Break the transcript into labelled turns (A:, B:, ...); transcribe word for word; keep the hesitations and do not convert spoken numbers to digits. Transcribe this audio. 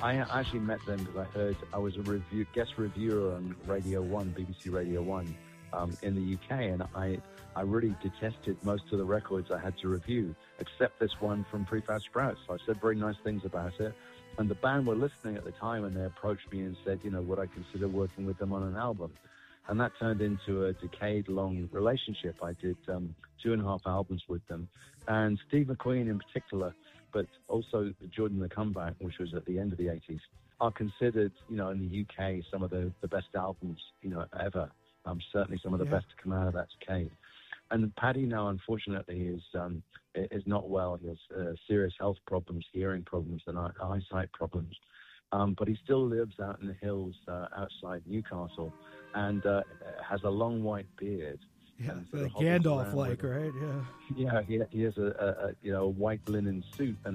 A: I actually met them because I heard I was a review, guest reviewer on Radio One, B B C Radio One, um, in the U K, and I I really detested most of the records I had to review, except this one from Prefab Sprouts. So I said very nice things about it, and the band were listening at the time, and they approached me and said, you know, would I consider working with them on an album? And that turned into a decade-long relationship. I did um, two and a half albums with them, and Steve McQueen in particular, but also Jordan the Comeback, which was at the end of the eighties, are considered, you know, in the U K, some of the, the best albums, you know, ever. Um, certainly some of the yeah. best to come out of that decade. And Paddy now, unfortunately, is um, is not well. He has uh, serious health problems, hearing problems, and eye- eyesight problems. Um, but he still lives out in the hills uh, outside Newcastle, and uh, has a long white beard.
B: Yeah, like Gandalf-like, right? Yeah.
A: Yeah, he, he has a, a, a you know a white linen suit and